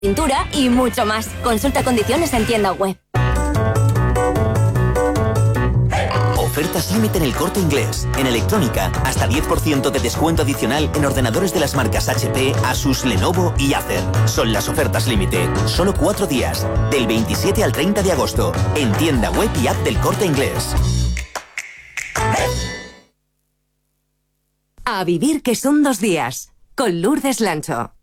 pintura y mucho más. Consulta condiciones en tienda web. Ofertas límite en El Corte Inglés. En electrónica, hasta 10% de descuento adicional en ordenadores de las marcas HP, Asus, Lenovo y Acer. Son las ofertas límite. Solo 4 días. Del 27 al 30 de agosto. En tienda web y app del Corte Inglés. A vivir que son 2 días. Con Lourdes Lancho.